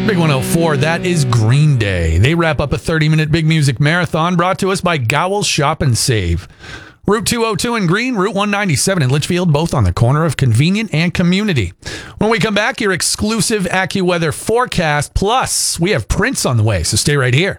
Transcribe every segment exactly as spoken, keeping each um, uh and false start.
Big one oh four, that is Green Day. They wrap up a thirty-minute big music marathon brought to us by Gowell's Shop and Save. Route two oh two in Green, Route one ninety-seven in Litchfield, both on the corner of Convenient and Community. When we come back, your exclusive AccuWeather forecast, plus we have Prince on the way, so stay right here.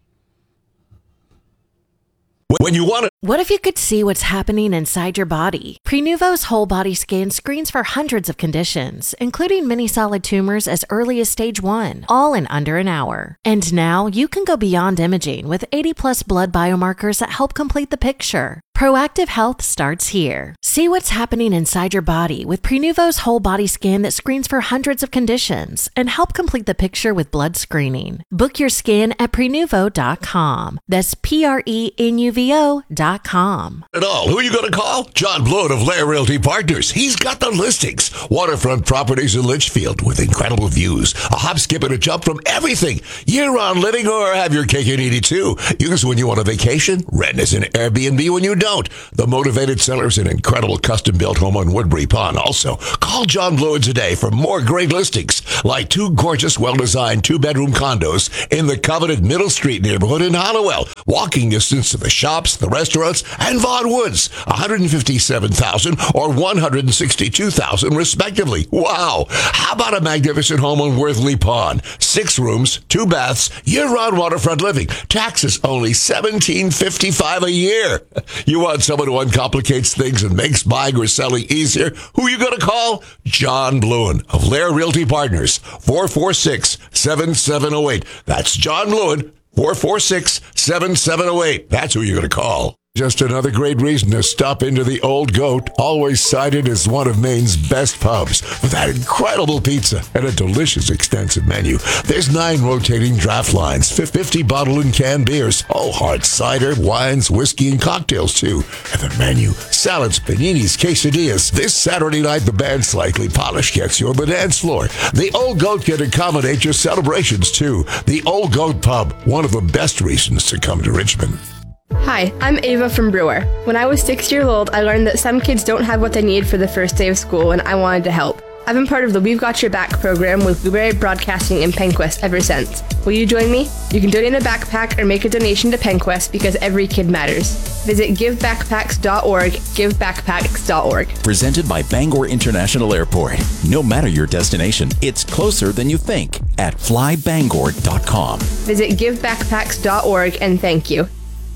When you want it. What if you could see what's happening inside your body? Prenuvo's whole body scan screens for hundreds of conditions, including many solid tumors as early as stage one, all in under an hour. And now you can go beyond imaging with eighty plus blood biomarkers that help complete the picture. Proactive health starts here. See what's happening inside your body with Prenuvo's whole body scan that screens for hundreds of conditions and help complete the picture with blood screening. Book your scan at prenuvo dot com. That's P R E N U V O dot com. At all, who are you going to call? John Blood of Lair Realty Partners. He's got the listings. Waterfront properties in Litchfield with incredible views. A hop, skip, and a jump from everything. Year-round living or have your cake and eat it too. Use when you want a vacation. Rent as an Airbnb when you don't. The motivated seller's an incredible custom-built home on Woodbury Pond. Also, call John Blood today for more great listings, like two gorgeous, well-designed two-bedroom condos in the coveted Middle Street neighborhood in Hollowell. Walking distance to the shops, the restaurants, and Vaughan Woods. one hundred fifty-seven thousand dollars or one hundred sixty-two thousand dollars respectively. Wow! How about a magnificent home on Worthley Pond? Six rooms, two baths, year-round waterfront living. Taxes only seventeen fifty-five a year. You want someone who uncomplicates things and makes buying or selling easier? Who are you going to call? John Bluen of Lair Realty Partners. four four six, seven seven zero eight. That's John Bluen. four four six, seven seven zero eight. That's who you're going to call. Just another great reason to stop into the Old Goat, always cited as one of Maine's best pubs, with that incredible pizza and a delicious extensive menu. There's nine rotating draft lines, fifty bottle and canned beers, oh, hard cider, wines, whiskey, and cocktails too. And the menu, salads, paninis, quesadillas. This Saturday night, the band Slightly Polished gets you on the dance floor. The Old Goat can accommodate your celebrations too. The Old Goat Pub, one of the best reasons to come to Richmond. Hi, I'm Ava from Brewer. When I was six years old, I learned that some kids don't have what they need for the first day of school, and I wanted to help. I've been part of the We've Got Your Back program with Blueberry Broadcasting in Penquest ever since. Will you join me? You can donate a backpack or make a donation to Penquest because every kid matters. Visit give backpacks dot org, give backpacks dot org. Presented by Bangor International Airport. No matter your destination, it's closer than you think at fly bangor dot com. Visit give backpacks dot org and thank you.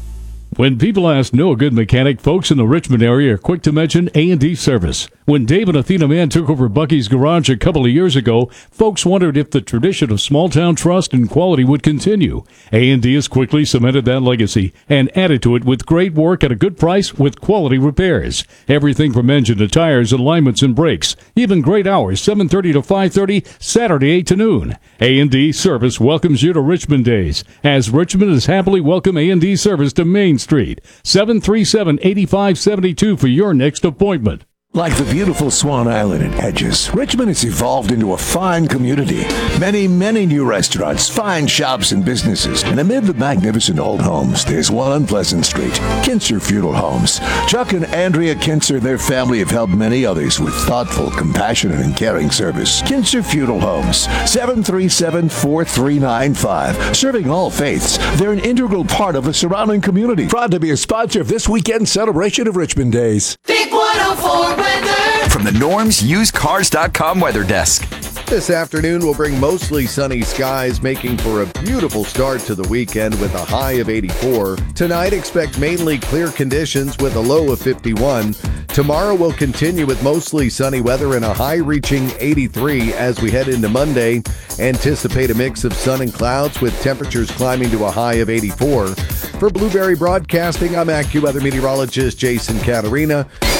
When people ask, know a good mechanic, folks in the Richmond area are quick to mention A and D Service. When Dave and Athena Mann took over Bucky's Garage a couple of years ago, folks wondered if the tradition of small-town trust and quality would continue. A and D has quickly cemented that legacy and added to it with great work at a good price with quality repairs. Everything from engine to tires, alignments, and brakes. Even great hours, seven thirty to five thirty, Saturday eight to noon. A and D Service welcomes you to Richmond Days, as Richmond has happily welcomed A and D Service to Main Street. seven three seven, eight five seven two for your next appointment. Like the beautiful Swan Island in Hedges, Richmond has evolved into a fine community. Many, many new restaurants, fine shops and businesses. And amid the magnificent old homes, there's one on Pleasant Street, Kinser Feudal Homes. Chuck and Andrea Kinser and their family have helped many others with thoughtful, compassionate, and caring service. Kinser Feudal Homes, seven three seven, four three nine five. Serving all faiths, they're an integral part of the surrounding community. Proud to be a sponsor of this weekend's celebration of Richmond Days. Big one oh four weather. From the Norms Used Cars dot com weather desk. This afternoon will bring mostly sunny skies, making for a beautiful start to the weekend with a high of eighty-four. Tonight, expect mainly clear conditions with a low of fifty-one. Tomorrow will continue with mostly sunny weather and a high reaching eighty-three as we head into Monday. Anticipate a mix of sun and clouds with temperatures climbing to a high of eighty-four. For Blueberry Broadcasting, I'm AccuWeather meteorologist Jason Caterina.